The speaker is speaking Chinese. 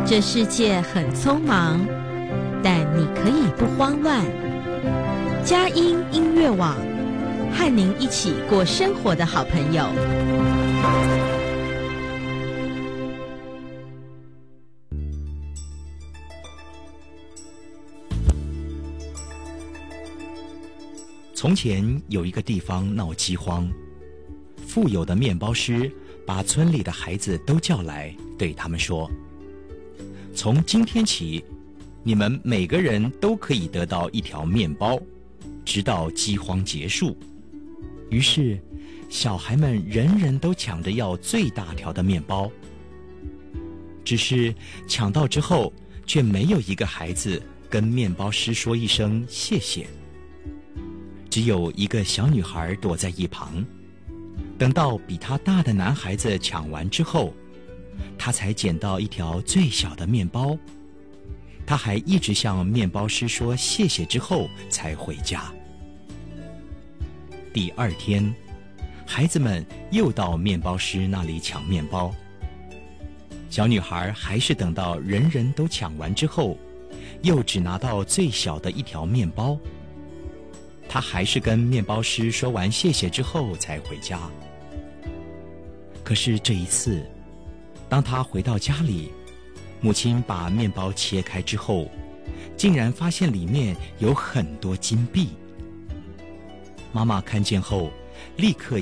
这世界很匆忙，但你可以不慌乱。佳音音乐网，和您一起过生活的好朋友。 从前有一个地方闹饥荒，富有的面包师把村里的孩子都叫来，对他们说：从今天起，你们每个人都可以得到一条面包，直到饥荒结束。于是小孩们人人都抢着要最大条的面包，只是抢到之后，却没有一个孩子跟面包师说一声谢谢。只有一个小女孩躲在一旁，等到比她大的男孩子抢完之后，她才捡到一条最小的面包。她还一直向面包师说谢谢之后才回家。第二天，孩子们又到面包师那里抢面包。小女孩还是等到人人都抢完之后，又只拿到最小的一条面包。她还是跟面包师说完谢谢之后才回家。可是这一次，当她回到家里，母亲把面包切开之后，竟然发现里面有很多金币。妈妈看见后，立刻